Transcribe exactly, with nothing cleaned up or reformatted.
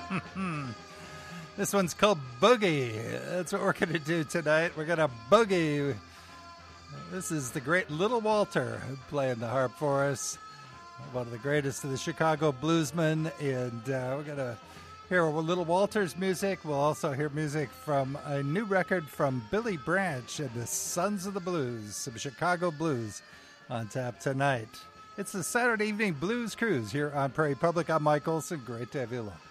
This one's called Boogie. That's what we're going to do tonight. We're going to boogie. This is the great Little Walter playing the harp for us. One of the greatest of the Chicago bluesmen. And uh, we're going to hear Little Walter's music. We'll also hear music from a new record from Billy Branch and the Sons of the Blues. Some Chicago blues on tap tonight. It's the Saturday Evening Blues Cruise here on Prairie Public. I'm Mike Olson. Great to have you along.